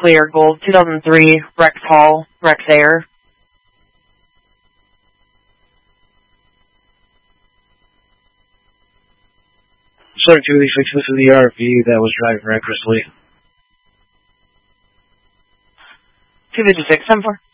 clear. Gold 2003, Rex Hall, Rex Air. Sir 286, this is the RV that was driving recklessly. 256, 74.